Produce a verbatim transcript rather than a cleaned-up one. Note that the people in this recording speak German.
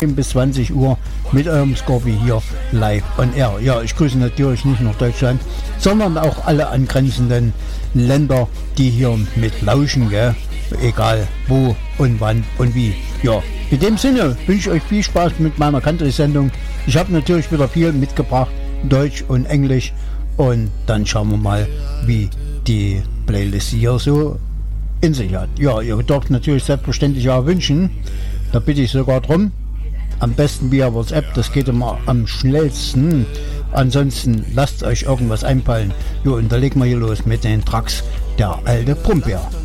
bis zwanzig Uhr mit eurem Scorpi hier live on air. Ja, ich grüße natürlich nicht nur Deutschland, sondern auch alle angrenzenden Länder, die hier mit lauschen, gell? Egal wo und wann und wie. Ja, in dem Sinne wünsche ich euch viel Spaß mit meiner Country-Sendung. Ich habe natürlich wieder viel mitgebracht, Deutsch und Englisch, und dann schauen wir mal, wie die Playlist hier so in sich hat. Ja, ihr dürft natürlich selbstverständlich auch wünschen, da bitte ich sogar drum, am besten via WhatsApp, das geht immer am schnellsten. Ansonsten lasst euch irgendwas einfallen. Jo, und da legen wir hier los mit den Tracks der alte Brummbär.